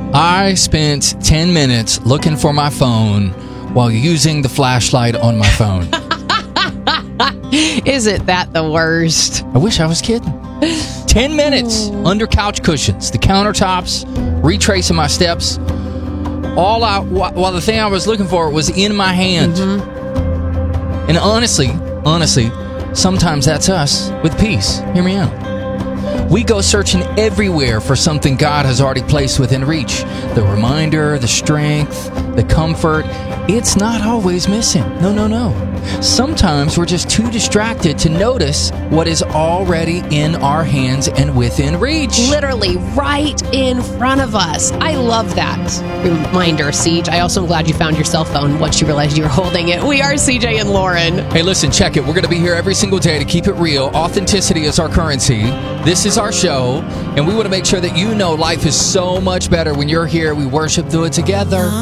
I spent 10 minutes looking for my phone while using the flashlight on my phone. Isn't that the worst? I wish I was kidding. 10 minutes under couch cushions, the countertops, retracing my steps. While the thing I was looking for was in my hand. And honestly, sometimes that's us with peace. Hear me out. We go searching everywhere for something God has already placed within reach. The reminder, the strength, the comfort. It's not always missing. No. Sometimes we're just too distracted to notice what is already in our hands and within reach. Literally right in front of us. I love that reminder, Siege. I also am glad you found your cell phone once you realized you were holding it. We are CJ and Lauren. Hey, listen, check it. We're going to be here every single day to keep it real. Authenticity is our currency. This is our show, and we want to make sure that you know life is so much better when you're here. We worship through it together.